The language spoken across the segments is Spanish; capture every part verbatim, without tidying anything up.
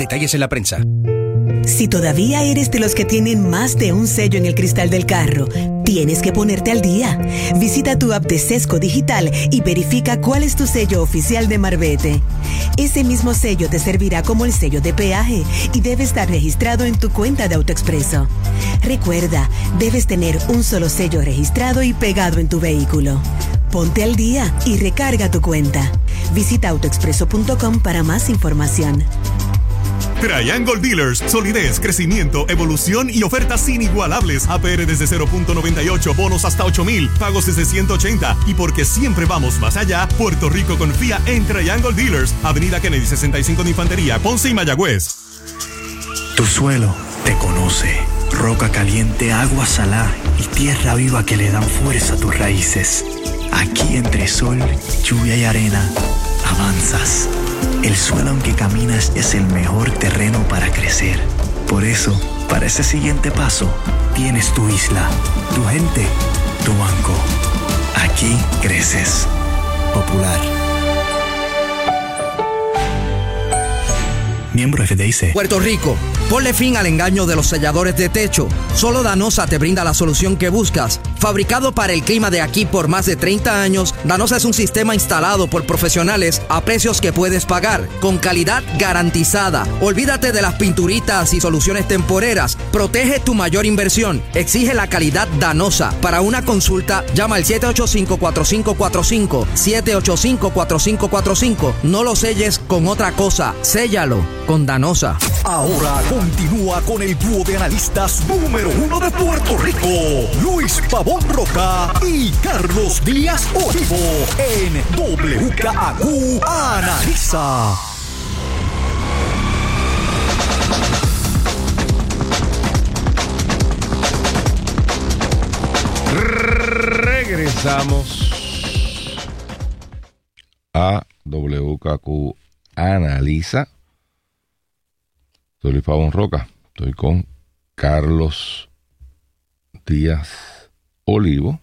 Detalles en la prensa. Si todavía eres de los que tienen más de un sello en el cristal del carro, tienes que ponerte al día. Visita tu app de Sesco Digital y verifica cuál es tu sello oficial de Marbete. Ese mismo sello te servirá como el sello de peaje y debe estar registrado en tu cuenta de AutoExpreso. Recuerda, debes tener un solo sello registrado y pegado en tu vehículo. Ponte al día y recarga tu cuenta. Visita autoexpreso punto com para más información. Triangle Dealers, solidez, crecimiento, evolución y ofertas inigualables. A P R desde cero punto noventa y ocho, bonos hasta ocho mil, pagos desde ciento ochenta. Y porque siempre vamos más allá, Puerto Rico confía en Triangle Dealers. Avenida Kennedy sesenta y cinco de Infantería, Ponce y Mayagüez. Tu suelo te conoce. Roca caliente, agua salada y tierra viva que le dan fuerza a tus raíces. Aquí entre sol, lluvia y arena, avanzas. El suelo en que caminas es el mejor terreno para crecer. Por eso, para ese siguiente paso, tienes tu isla, tu gente, tu banco. Aquí creces. Popular. Miembro F D I C. Puerto Rico, ponle fin al engaño de los selladores de techo. Solo Danosa te brinda la solución que buscas. Fabricado para el clima de aquí por más de treinta años, Danosa es un sistema instalado por profesionales a precios que puedes pagar, con calidad garantizada. Olvídate de las pinturitas y soluciones temporeras. Protege tu mayor inversión. Exige la calidad Danosa. Para una consulta, llama al siete ocho cinco, cuatro cinco cuatro cinco, siete ocho cinco, cuatro cinco cuatro cinco. No lo selles con otra cosa. Séllalo con Danosa. Ahora continúa con el dúo de analistas número uno de Puerto Rico, Luis Pavón Roca y Carlos Díaz Olivo, en W K A Q Analiza. Regresamos a W K A Q Analiza. Soy Luis Pavón Roca. Estoy con Carlos Díaz Olivo.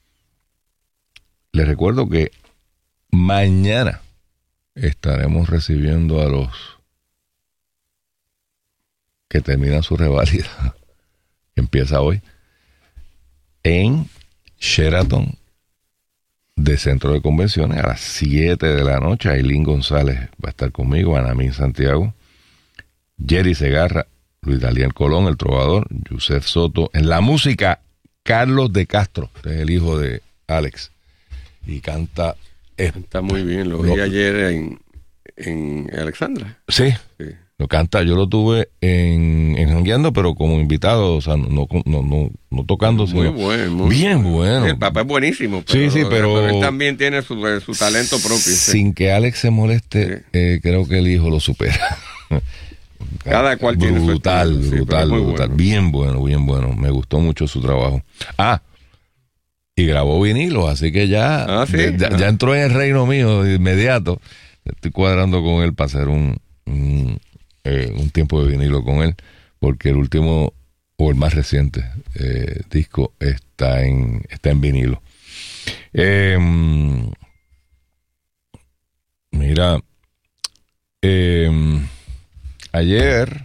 Les recuerdo que mañana estaremos recibiendo a los que terminan su reválida, que empieza hoy, en Sheraton de Centro de Convenciones a las siete de la noche. Ailín González va a estar conmigo, Anamín Santiago, Jerry Segarra, Luis Daniel Colón, el trovador, Yusef Soto. En la música, Carlos de Castro, que es el hijo de Alex, y canta... Está muy bien, lo vi lo, ayer en, en Alexandra. Sí, sí, lo canta, yo lo tuve en, en Jangueando, pero como invitado, o sea, no, no, no, no tocando. Muy sino, bueno, muy bien bueno. El papá es buenísimo, pero, sí, sí, pero, pero él también tiene su, su talento propio. Sin sí. que Alex se moleste, sí. eh, creo que el hijo lo supera. Cada cual brutal, tiene su brutal, sí, brutal, brutal. Bueno. Bien bueno, bien bueno. Me gustó mucho su trabajo. Ah, y grabó vinilos, así que ya, ah, ¿sí? ya, ya entró en el reino mío de inmediato. Estoy cuadrando con él para hacer un, un, eh, un tiempo de vinilo con él, porque el último o el más reciente eh, disco está en está en vinilo. Eh, mira, eh, ayer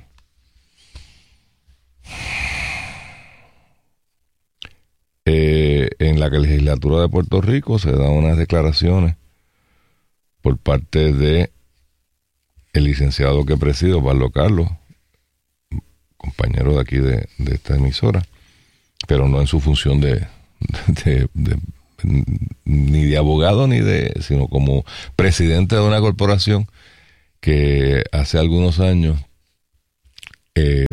eh, en la legislatura de Puerto Rico se dan unas declaraciones por parte de el licenciado que presido, Pablo Carlos, compañero de aquí de, de esta emisora, pero no en su función de, de, de, de ni de abogado ni de, sino como presidente de una corporación que hace algunos años eh,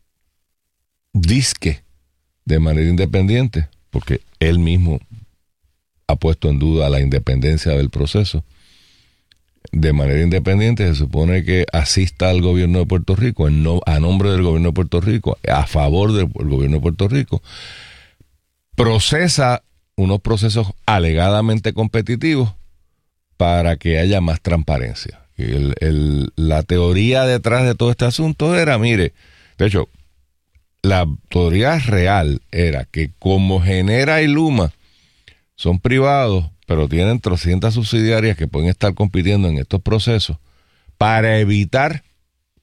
disque de manera independiente, porque él mismo ha puesto en duda la independencia del proceso. De manera independiente se supone que asista al gobierno de Puerto Rico en no, a nombre del gobierno de Puerto Rico, a favor del gobierno de Puerto Rico, procesa unos procesos alegadamente competitivos para que haya más transparencia. El, el, la teoría detrás de todo este asunto era, mire, de hecho, la teoría real era que como Genera y Luma son privados, pero tienen trescientas subsidiarias que pueden estar compitiendo en estos procesos, para evitar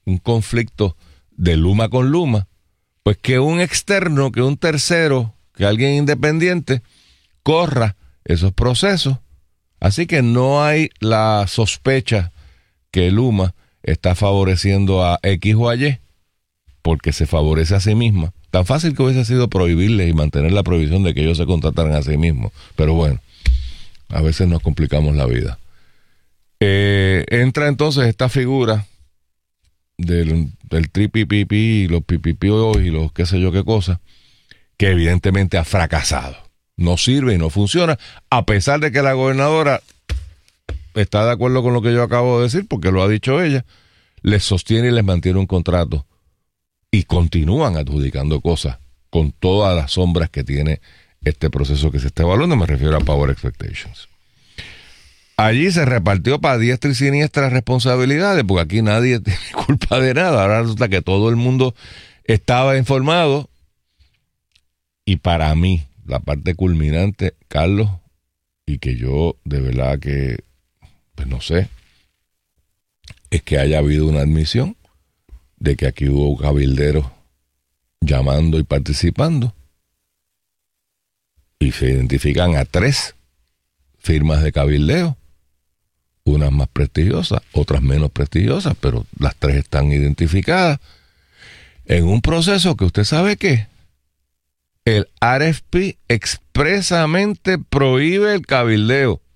un conflicto de Luma con Luma, pues que un externo, que un tercero, que alguien independiente corra esos procesos. Así que no hay la sospecha que Luma está favoreciendo a X o a Y, porque se favorece a sí misma. Tan fácil que hubiese sido prohibirles y mantener la prohibición de que ellos se contrataran a sí mismos. Pero bueno, a veces nos complicamos la vida. Eh, entra entonces esta figura del, del tripipipi y los pipipios y los qué sé yo qué cosa, que evidentemente ha fracasado. No sirve y no funciona, a pesar de que la gobernadora está de acuerdo con lo que yo acabo de decir, porque lo ha dicho ella, les sostiene y les mantiene un contrato y continúan adjudicando cosas con todas las sombras que tiene este proceso que se está evaluando. Me refiero a Power Expectations. Allí se repartió para diestra y siniestra responsabilidades, porque aquí nadie tiene culpa de nada. Ahora resulta que todo el mundo estaba informado. Y para mí, la parte culminante, Carlos, y que yo de verdad que, pues no sé, es que haya habido una admisión de que aquí hubo cabilderos llamando y participando. Y se identifican a tres firmas de cabildeo, unas más prestigiosas, otras menos prestigiosas, pero las tres están identificadas en un proceso que usted sabe que el R F P expresamente prohíbe el cabildeo. O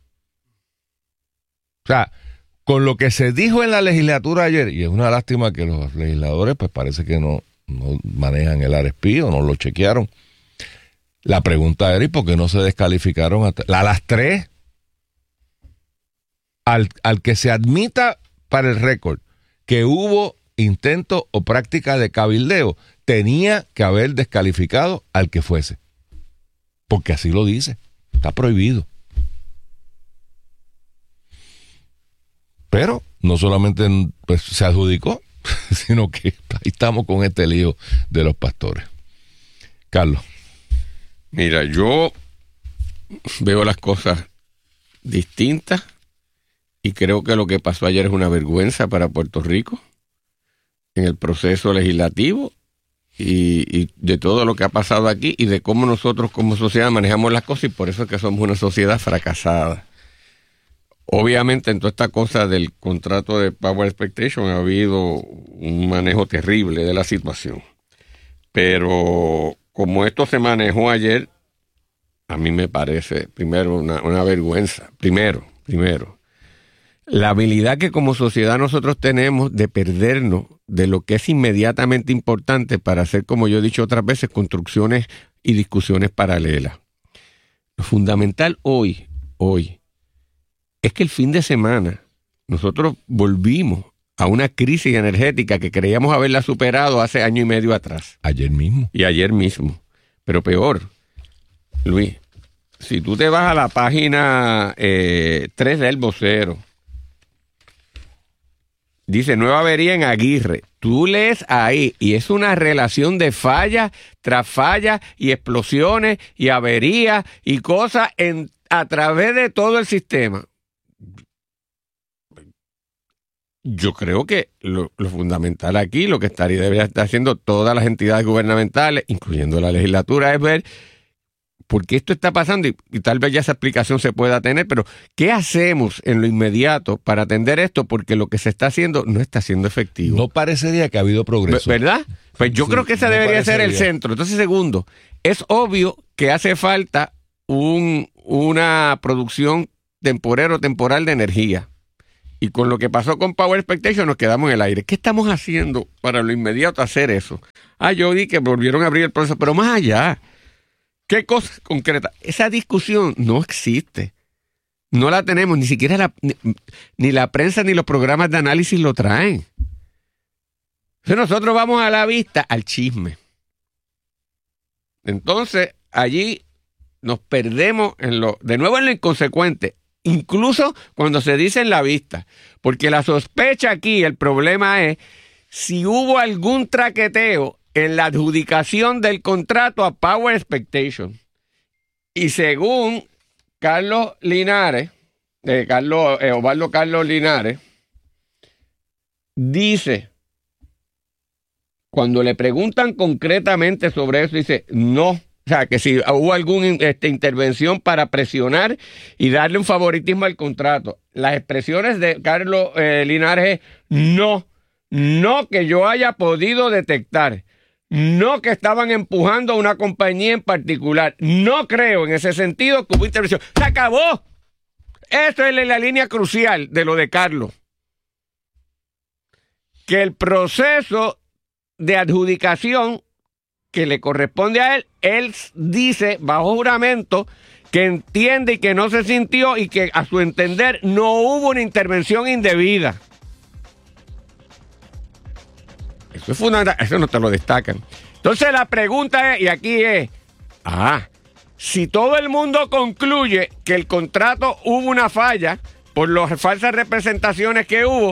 sea, con lo que se dijo en la legislatura ayer, y es una lástima que los legisladores pues parece que no, no manejan el R F P o no lo chequearon. La pregunta era, ¿y por qué no se descalificaron a, a las tres? Al, al que se admita para el récord que hubo intento o práctica de cabildeo, tenía que haber descalificado al que fuese. Porque así lo dice. Está prohibido. Pero no solamente pues, se adjudicó, sino que ahí estamos con este lío de los pastores. Carlos. Mira, yo veo las cosas distintas y creo que lo que pasó ayer es una vergüenza para Puerto Rico en el proceso legislativo y, y de todo lo que ha pasado aquí y de cómo nosotros como sociedad manejamos las cosas, y por eso es que somos una sociedad fracasada. Obviamente en toda esta cosa del contrato de Power Expectation ha habido un manejo terrible de la situación, pero como esto se manejó ayer, a mí me parece primero una, una vergüenza, primero, primero la habilidad que como sociedad nosotros tenemos de perdernos de lo que es inmediatamente importante para hacer, como yo he dicho otras veces, construcciones y discusiones paralelas. Lo fundamental hoy, hoy, es que el fin de semana nosotros volvimos a una crisis energética que creíamos haberla superado hace año y medio atrás. Ayer mismo. Y ayer mismo. Pero peor, Luis, si tú te vas a la página eh, tres del vocero, dice nueva avería en Aguirre. Tú lees ahí y es una relación de fallas tras fallas y explosiones y averías y cosas en, a través de todo el sistema. Yo creo que lo, lo fundamental aquí, lo que estaría debería estar haciendo todas las entidades gubernamentales, incluyendo la legislatura, es ver por qué esto está pasando y, y tal vez ya esa explicación se pueda tener, pero ¿qué hacemos en lo inmediato para atender esto? Porque lo que se está haciendo no está siendo efectivo. No parecería que ha habido progreso. ¿Verdad? Pues yo sí, creo que ese no debería ser el centro. Entonces, segundo, es obvio que hace falta un, una producción temporero temporal de energía. Y con lo que pasó con Power Expectation nos quedamos en el aire. ¿Qué estamos haciendo para lo inmediato hacer eso? Ah, yo di que volvieron a abrir el proceso, pero más allá, ¿qué cosa concreta? Esa discusión no existe. No la tenemos, ni siquiera la, ni, ni la prensa ni los programas de análisis lo traen. Entonces nosotros vamos a la vista, al chisme. Entonces, allí nos perdemos en lo, de nuevo en lo inconsecuente. Incluso cuando se dice en la vista, porque la sospecha aquí, el problema es si hubo algún traqueteo en la adjudicación del contrato a Power Expectation. Y según Carlos Linares, eh, Carlos, eh, Osvaldo Carlos Linares, dice cuando le preguntan concretamente sobre eso, dice no. O sea, que si hubo alguna este, intervención para presionar y darle un favoritismo al contrato. Las expresiones de Carlos eh, Linares es no, no que yo haya podido detectar, no que estaban empujando a una compañía en particular. No creo en ese sentido que hubo intervención. ¡Se acabó! Eso es la línea crucial de lo de Carlos. Que el proceso de adjudicación que le corresponde a él, él dice bajo juramento que entiende y que no se sintió y que a su entender no hubo una intervención indebida. Eso es fundamental, eso no te lo destacan. Entonces la pregunta es, y aquí es, ah, si todo el mundo concluye que el contrato hubo una falla por las falsas representaciones que hubo,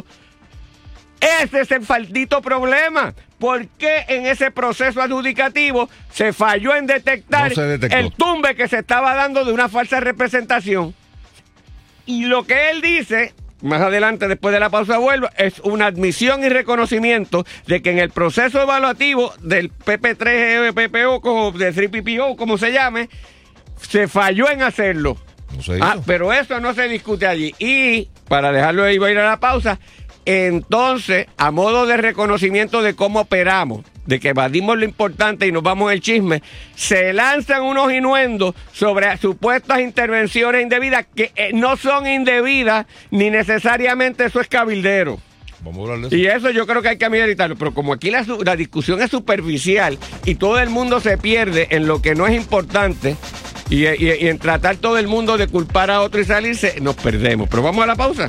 ese es el maldito problema. ¿Por qué en ese proceso adjudicativo se falló en detectar no el tumbe que se estaba dando de una falsa representación? Y lo que él dice, más adelante después de la pausa vuelvo, es una admisión y reconocimiento de que en el proceso evaluativo del P P tres P P O, del tres P P O, como se llame, se falló en hacerlo. No se ah, pero eso no se discute allí. Y para dejarlo ahí, voy a ir a la pausa. Entonces, a modo de reconocimiento de cómo operamos, de que evadimos lo importante y nos vamos al chisme, se lanzan unos inuendos sobre supuestas intervenciones indebidas que eh, no son indebidas ni necesariamente eso es cabildero. Vamos a hablar de eso. Y eso yo creo que hay que meditarlo, pero como aquí la, la discusión es superficial y todo el mundo se pierde en lo que no es importante y, y, y en tratar todo el mundo de culpar a otro y salirse, nos perdemos. Pero vamos a la pausa.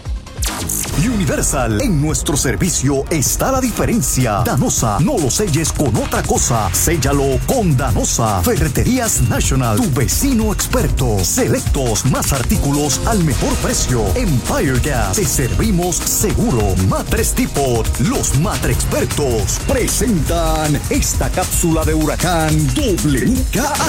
Universal, en nuestro servicio está la diferencia. Danosa, no lo selles con otra cosa, séllalo con Danosa. Ferreterías National, tu vecino experto. Selectos, más artículos al mejor precio. Empire Gas, te servimos seguro. Matres Depot, los Matre Expertos presentan esta cápsula de huracán W K A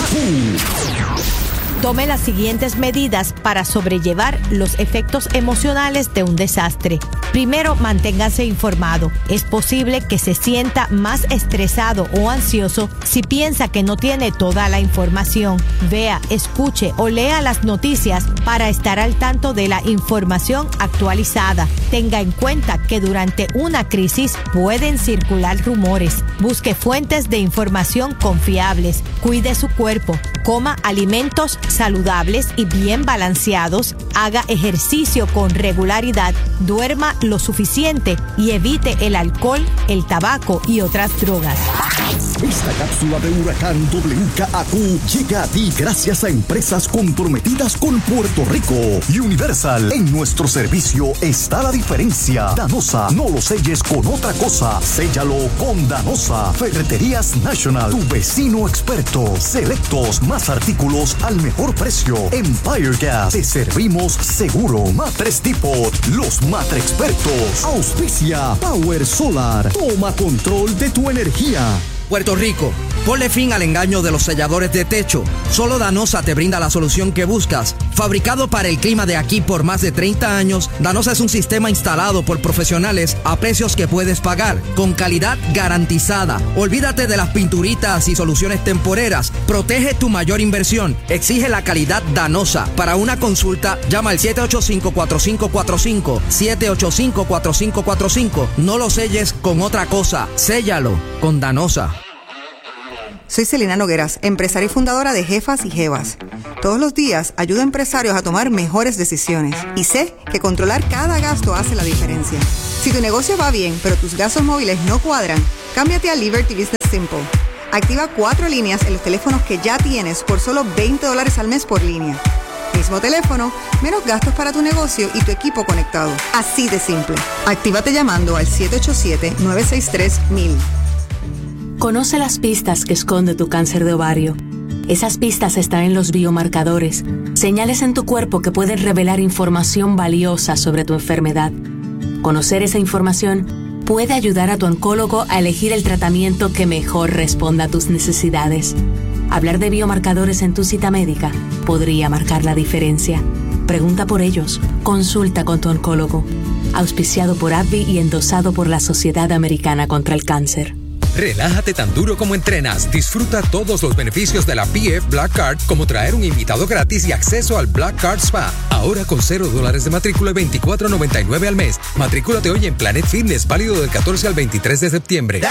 Q. Tome las siguientes medidas para sobrellevar los efectos emocionales de un desastre. Primero, manténgase informado. Es posible que se sienta más estresado o ansioso si piensa que no tiene toda la información. Vea, escuche o lea las noticias para estar al tanto de la información actualizada. Tenga en cuenta que durante una crisis pueden circular rumores. Busque fuentes de información confiables. Cuide su cuerpo. Coma alimentos saludables y bien balanceados, haga ejercicio con regularidad, duerma lo suficiente y evite el alcohol, el tabaco y otras drogas. Esta cápsula de huracán W K A Q llega a ti gracias a empresas comprometidas con Puerto Rico. Universal, en nuestro servicio está la diferencia. Danosa, no lo selles con otra cosa, séllalo con Danosa. Ferreterías National, tu vecino experto. Selectos, más artículos al mejor precio. Empire Gas, te servimos seguro. Matres Depot, los Matre Expertos. Auspicia Power Solar, toma control de tu energía. Puerto Rico, ponle fin al engaño de los selladores de techo. Solo Danosa te brinda la solución que buscas. Fabricado para el clima de aquí por más de treinta años, Danosa es un sistema instalado por profesionales a precios que puedes pagar, con calidad garantizada. Olvídate de las pinturitas y soluciones temporeras. Protege tu mayor inversión. Exige la calidad Danosa. Para una consulta, llama al siete ocho cinco, cuatro cinco cuatro cinco, siete ocho cinco, cuatro cinco cuatro cinco. No lo selles con otra cosa. Séllalo con Danosa. Soy Celina Nogueras, empresaria y fundadora de Jefas y Jevas. Todos los días ayudo a empresarios a tomar mejores decisiones y sé que controlar cada gasto hace la diferencia. Si tu negocio va bien, pero tus gastos móviles no cuadran, cámbiate a Liberty Business Simple. Activa cuatro líneas en los teléfonos que ya tienes por solo veinte dólares al mes por línea. Mismo teléfono, menos gastos para tu negocio y tu equipo conectado. Así de simple. Actívate llamando al siete ocho siete, nueve seis tres, mil. Conoce las pistas que esconde tu cáncer de ovario. Esas pistas están en los biomarcadores, señales en tu cuerpo que pueden revelar información valiosa sobre tu enfermedad. Conocer esa información puede ayudar a tu oncólogo a elegir el tratamiento que mejor responda a tus necesidades. Hablar de biomarcadores en tu cita médica podría marcar la diferencia. Pregunta por ellos. Consulta con tu oncólogo. Auspiciado por A B V I y endosado por la Sociedad Americana contra el Cáncer. Relájate tan duro como entrenas. Disfruta todos los beneficios de la P F Black Card, como traer un invitado gratis y acceso al Black Card Spa. Ahora con cero dólares de matrícula y veinticuatro noventa y nueve al mes. Matrículate hoy en Planet Fitness, válido del catorce al veintitrés de septiembre.